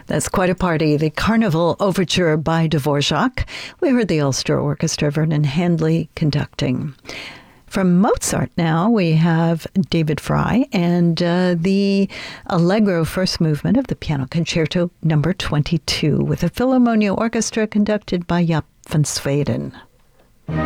That's quite a party. The Carnival Overture by Dvorak. We heard the Ulster Orchestra, Vernon Handley conducting. From Mozart now, we have David Fry and the Allegro first movement of the Piano Concerto No. 22 with the Philharmonia Orchestra conducted by Jaap van Zweden.